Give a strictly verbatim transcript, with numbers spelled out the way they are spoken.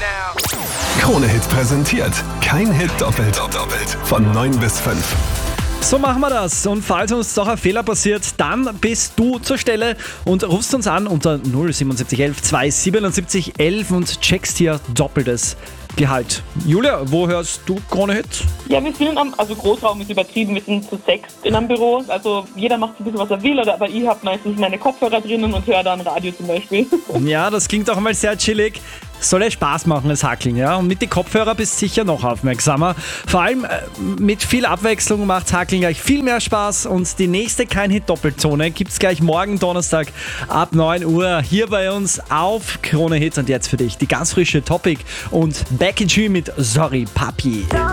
Krone Hit präsentiert. Kein Hit doppelt. doppelt. Von neun bis fünf. So machen wir das. Und falls uns doch ein Fehler passiert, dann bist du zur Stelle und rufst uns an unter null siebenundsiebzig elf zweihundertsiebenundsiebzig elf und checkst hier doppeltes Gehalt. Julia, wo hörst du Krone Hit? Ja, wir sind am, also Großraum ist übertrieben, wir sind zu sechs in einem Büro. Also jeder macht ein bisschen, was er will, oder, aber ich habe meistens meine Kopfhörer drinnen und höre dann Radio zum Beispiel. Ja, das klingt auch mal sehr chillig. Soll ja Spaß machen, das Hackeln, ja? Und mit den Kopfhörern bist du sicher noch aufmerksamer. Vor allem äh, mit viel Abwechslung macht Hackeln gleich viel mehr Spaß. Und die nächste Kein-Hit-Doppelzone gibt's gleich morgen Donnerstag ab neun Uhr hier bei uns auf Krone Hit. Und jetzt für dich die ganz frische Topic und Becky G mit Sorry Papi.